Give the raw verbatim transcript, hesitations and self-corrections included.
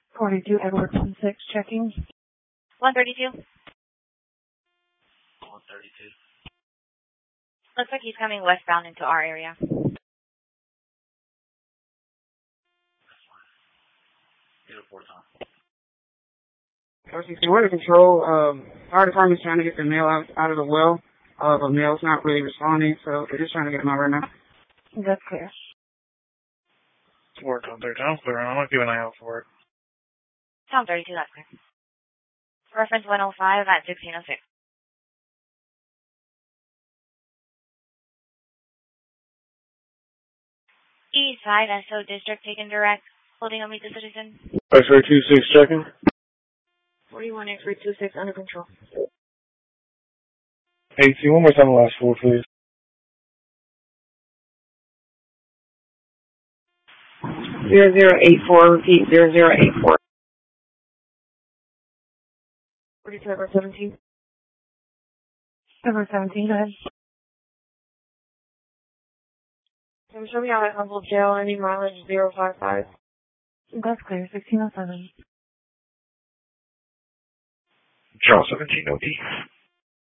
forty-two Edward one six checking. one thirty-two. one thirty-two. Looks like he's coming westbound into our area. Beautiful time. R C C Weather Control, um, fire department's trying to get the mail out, out of the well. Uh, the mail's not really responding, so they're just trying to get them out right now. That's clear. Work on third time clear. I'm gonna keep an eye out for it. Tom thirty-two, that's clear. Reference one oh five at sixteen oh six. East side, S O District taken direct. Holding on meet the citizen. X-ray two six checking. forty-one X-ray two six under control. Hey, see one more time the last four, please. Zero zero eight four, repeat, zero zero eight four. forty-two Edward seventeen. Edward seventeen, go ahead. Can you show me out at Humboldt Jail, any mileage zero five five? That's clear, sixteen oh seven. Charles seventeen O T.